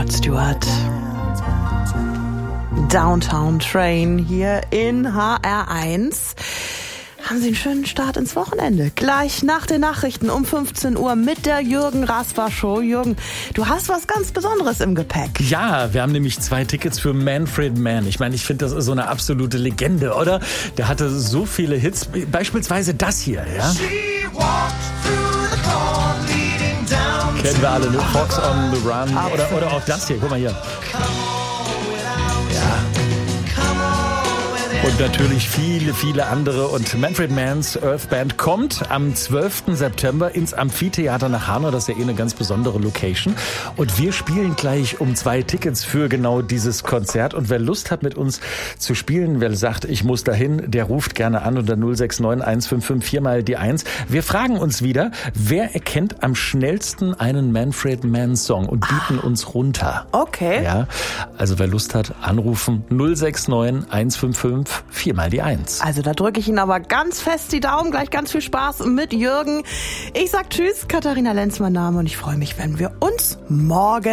Rod Stewart. Downtown Train hier in HR1. Haben Sie einen schönen Start ins Wochenende. Gleich nach den Nachrichten um 15 Uhr mit der Jürgen Rasper Show. Jürgen, du hast was ganz Besonderes im Gepäck. Ja, wir haben nämlich 2 Tickets für Manfred Mann. Ich meine, ich finde, das ist so eine absolute Legende, oder? Der hatte so viele Hits, beispielsweise das hier, ja? Kennen wir alle, ne? Fox on the Run. Oder auch das hier, guck mal hier. Und natürlich viele, viele andere. Und Manfred Mann's Earth Band kommt am 12. September ins Amphitheater nach Hanau. Das ist ja eine ganz besondere Location. Und wir spielen gleich um 2 Tickets für genau dieses Konzert. Und wer Lust hat, mit uns zu spielen, wer sagt, ich muss dahin, der ruft gerne an unter 069 155 4 mal die 1. Wir fragen uns wieder, wer erkennt am schnellsten einen Manfred Mann Song und bieten uns runter. Okay. Ja, also wer Lust hat, anrufen 069 155 4 mal die 1. Also da drücke ich Ihnen aber ganz fest die Daumen. Gleich ganz viel Spaß mit Jürgen. Ich sag Tschüss, Katharina Lenz mein Name und ich freue mich, wenn wir uns morgen